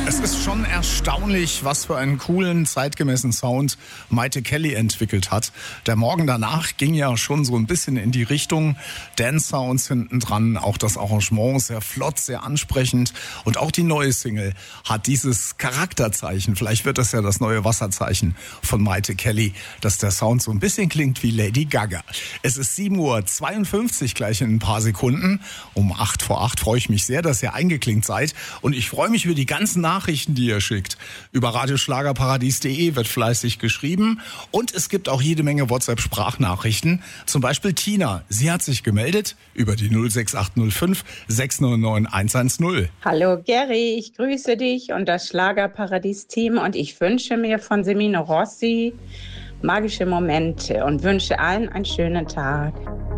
Es ist schon erstaunlich, was für einen coolen, zeitgemäßen Sound Maite Kelly entwickelt hat. Der Morgen danach ging ja schon so ein bisschen in die Richtung Dance-Sounds hinten dran. Auch das Arrangement sehr flott, sehr ansprechend. Und auch die neue Single hat dieses Charakterzeichen. Vielleicht wird das ja das neue Wasserzeichen von Maite Kelly, dass der Sound so ein bisschen klingt wie Lady Gaga. Es ist 7:52 Uhr, gleich in ein paar Sekunden. Um 7:08 freue ich mich sehr, dass ihr eingeklinkt seid. Und ich freue mich über die ganzen Nachrichten, die ihr schickt. Über radioschlagerparadies.de wird fleißig geschrieben. Und es gibt auch jede Menge WhatsApp-Sprachnachrichten. Zum Beispiel Tina. Sie hat sich gemeldet über die 06805 609 110. Hallo Gary, ich grüße dich und das Schlagerparadies-Team und ich wünsche mir von Semino Rossi magische Momente und wünsche allen einen schönen Tag.